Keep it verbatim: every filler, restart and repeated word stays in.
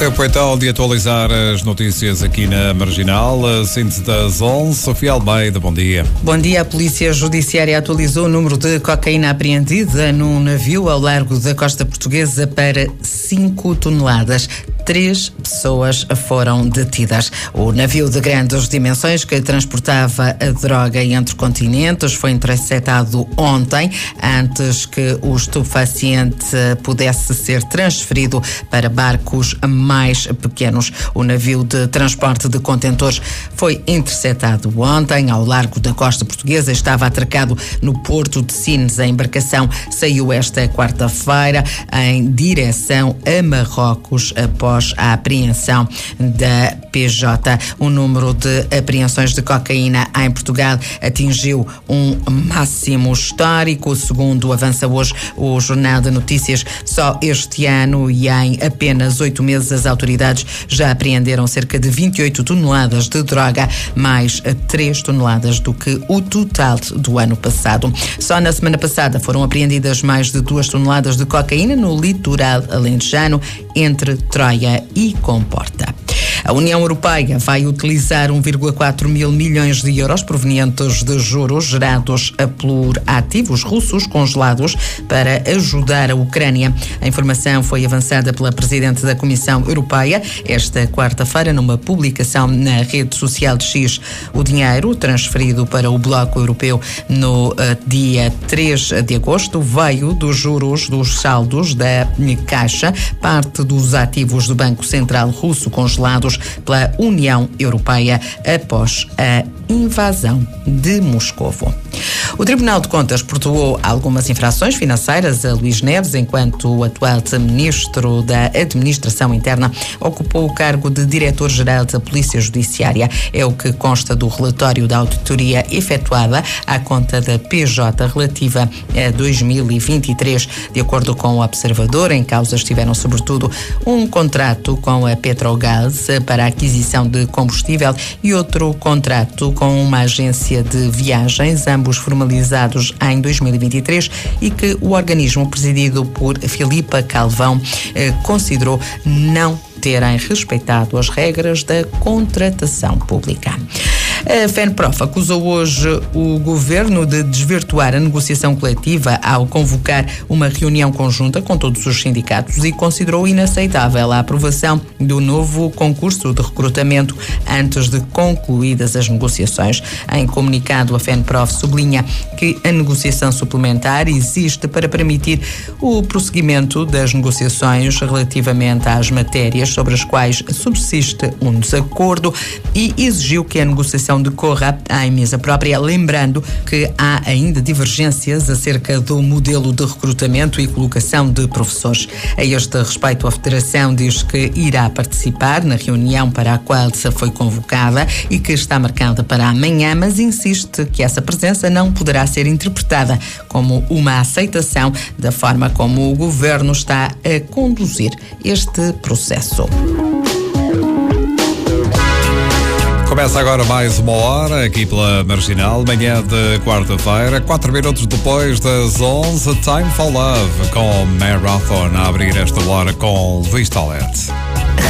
Tempo então de atualizar as notícias aqui na Marginal. Síntese das onze, Sofia Almeida, bom dia. Bom dia. A Polícia Judiciária atualizou o número de cocaína apreendida num navio ao largo da costa portuguesa para cinco toneladas. Três pessoas foram detidas. O navio de grandes dimensões que transportava a droga entre continentes foi interceptado ontem, antes que o estupefaciente pudesse ser transferido para barcos mais pequenos. O navio de transporte de contentores foi interceptado ontem ao largo da costa portuguesa. Estava atracado no porto de Sines. A embarcação saiu esta quarta-feira em direção a Marrocos após a apreensão da P J. O número de apreensões de cocaína em Portugal atingiu um máximo histórico, segundo avança hoje o Jornal de Notícias. Só este ano e em apenas oito meses as autoridades já apreenderam cerca de vinte e oito toneladas de droga, mais três toneladas do que o total do ano passado. Só na semana passada foram apreendidas mais de duas toneladas de cocaína no litoral alentejano, entre Troia e Comporta. A União Europeia vai utilizar um vírgula quatro mil milhões de euros provenientes de juros gerados por ativos russos congelados para ajudar a Ucrânia. A informação foi avançada pela Presidente da Comissão Europeia esta quarta-feira numa publicação na rede social de X. O dinheiro transferido para o Bloco Europeu no uh, dia três de agosto veio dos juros dos saldos da Caixa, parte dos ativos do Banco Central Russo congelados pela União Europeia após a invasão de Moscovo. O Tribunal de Contas perdoou algumas infrações financeiras a Luís Neves, enquanto o atual Ministro da Administração Interna ocupou o cargo de Diretor-Geral da Polícia Judiciária. É o que consta do relatório da auditoria efetuada à conta da P J relativa a dois mil e vinte e três. De acordo com o Observador, em causa estiveram sobretudo um contrato com a Petrogás para a aquisição de combustível e outro contrato com uma agência de viagens, ambos formalizados em dois mil e vinte e três, e que o organismo presidido por Filipa Calvão eh, considerou não terem respeitado as regras da contratação pública. A FENPROF acusou hoje o governo de desvirtuar a negociação coletiva ao convocar uma reunião conjunta com todos os sindicatos e considerou inaceitável a aprovação do novo concurso de recrutamento antes de concluídas as negociações. Em comunicado, a FENPROF sublinha que a negociação suplementar existe para permitir o prosseguimento das negociações relativamente às matérias sobre as quais subsiste um desacordo e exigiu que a negociação decorra em mesa própria, lembrando que há ainda divergências acerca do modelo de recrutamento e colocação de professores. A este respeito, a Federação diz que irá participar na reunião para a qual se foi convocada e que está marcada para amanhã, mas insiste que essa presença não poderá ser interpretada como uma aceitação da forma como o governo está a conduzir este processo. Começa agora mais uma hora aqui pela Marginal, manhã de quarta-feira, quatro minutos depois das onze, Time for Love com Marathon a abrir esta hora com Luís Toledo.